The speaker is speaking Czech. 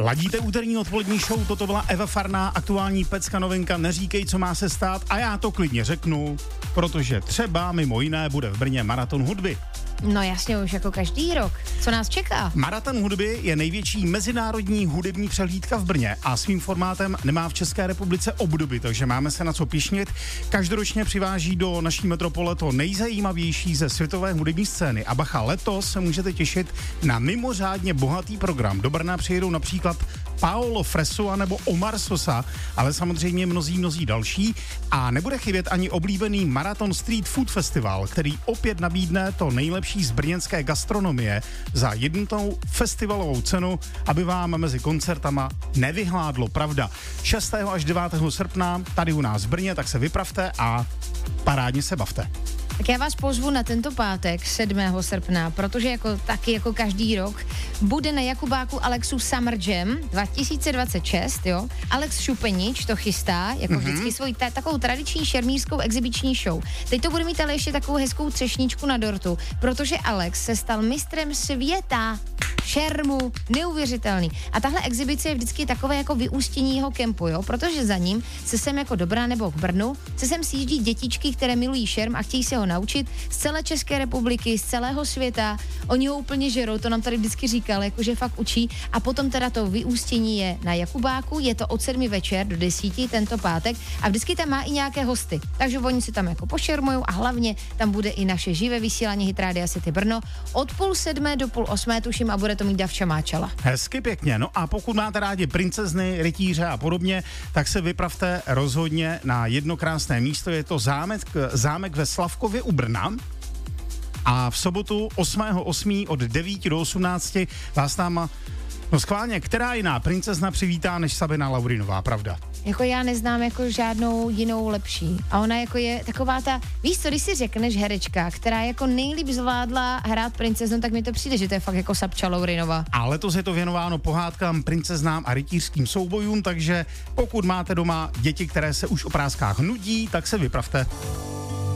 Ladíte úterní odpolední show, toto byla Eva Farná, aktuální pecka novinka Neříkej, co má se stát, a já to klidně řeknu, protože třeba mimo jiné bude v Brně maraton hudby. No jasně, už jako každý rok. Co nás čeká? Maraton hudby je největší mezinárodní hudební přehlídka v Brně a svým formátem nemá v České republice obdoby, takže máme se na co pyšnit. Každoročně přiváží do naší metropole to nejzajímavější ze světové hudební scény. A bacha, letos se můžete těšit na mimořádně bohatý program. Do Brna přijedou například Paolo Fresu nebo Omar Sosa, ale samozřejmě mnozí další. A nebude chybět ani oblíbený Marathon Street Food Festival, který opět nabídne to nejlepší z brněnské gastronomie za jednotnou festivalovou cenu, aby vám mezi koncertama nevyhládlo, pravda. 6. až 9. srpna tady u nás v Brně, tak se vypravte a parádně se bavte. Tak já vás pozvu na tento pátek 7. srpna, protože taky jako každý rok bude na Jakubáku Alexův Summer Jam 2026, jo. Alex Šupenič to chystá, jako vždycky svoji takovou tradiční šermířskou exibiční show. Teď to bude mít ale ještě takovou hezkou třešničku na dortu, protože Alex se stal mistrem světa šermu, neuvěřitelný. A tahle exibice je vždycky takové jako vyústění jeho kempu, jo, protože za ním se sem jako do Brna nebo k Brnu se sem sjíždí dětičky, které milují šerm a chtějí se ho naučit z celé České republiky, z celého světa. Oni ho úplně žerou, to nám tady vždycky říkal, jakože fakt učí. A potom teda to vyústění je na Jakubáku, je to od 7 večer do 10 tento pátek a vždycky tam má i nějaké hosty. Takže oni si tam jako pošermujou a hlavně tam bude i naše živé vysílání Hit Rádia City Brno od 7:30 do 8:30 tuším a bude to mít Davča Máčala. Hezky pěkně. No a pokud máte rádi princezny, rytíře a podobně, tak se vypravte rozhodně na jedno krásné místo. Je to zámek ve Slavkově u Brna. A v sobotu 8.8. od 9 do 18 vás tam, no schválně, která jiná princezna přivítá než Sabina Laurinová, pravda? Jako já neznám jako žádnou jinou lepší. A ona jako je taková ta, víš co, když si řekneš herečka, která jako nejlíp zvládla hrát princeznu, tak mi to přijde, že to je fakt jako Sabča Laurinová. A letos je to věnováno pohádkám, princeznám a rytířským soubojům, takže pokud máte doma děti, které se už o práskách nudí, tak se vypravte.